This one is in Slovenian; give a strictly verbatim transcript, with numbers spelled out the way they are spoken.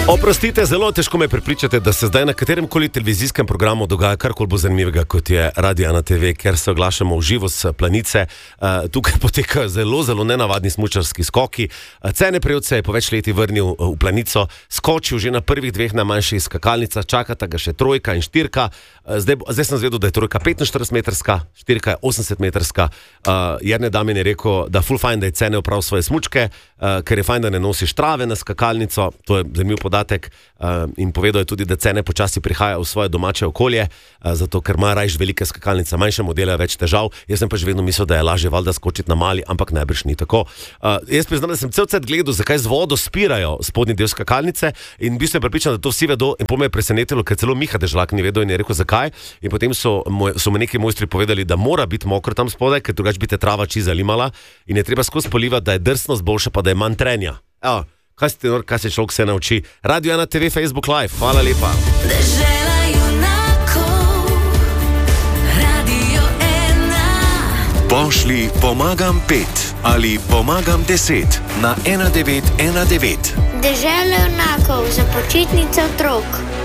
Oprostite, zelo težko me prepričate, da se zdaj na katerem koli televizijskem programu dogaja karkoli bo zanimivega, kot je Radio ena te ve, ker se oglašamo v živo s planice. Uh, tukaj potekajo zelo, zelo nenavadni smučarski skoki. Uh, Cene Prevc se je po več leti vrnil uh, v planico, skočil že na prvih dveh najmanjših skakalnicah, čakata ga še trojka in štirka. Uh, zdaj, zdaj sem zvedel, da je trojka petinštiridesetmetrska, štirka je osemdesetmetrska. Uh, Jernej Damin je rekel, da ful fajn, da je Cene opravil svoje smučke, uh, ker je fajn, da ne nosiš trave na skakalnico. To je zanimiv podatek. Uh, in povedal je tudi, da Cene počasi prihaja v svoje domače okolje, uh, zato ker ima rajš velike skakalnice, manjše modele, več težav. Jaz sem pa že vedno mislil, da je lažje valjda skočiti na mali, ampak najbrž ni tako. Uh, jaz priznam, da sem cel cel gledal, zakaj z vodo spirajo spodnji del skakalnice, in bil sem prepričan, da to vsi vedo, in po me je presenetilo, ker celo Miha Dežlak ni vedel in je rekel, zakaj. In potem so, moj, so mi neki mojstri povedali, da mora biti mokro tam spodaj, ker drugače bi te trava čisto zalimala in je treba skozi polivati, da je drsnost boljša, pa da je manj trenja. Evo. Kaj se, kaj se človek se nauči? Radio ena te ve, Facebook Live, hvala lepa. Dežela junakov, Radio ena. Pošli pomagam pet ali pomagam deset na ena devet ena devet. Dežela junakov za počitnice otrok.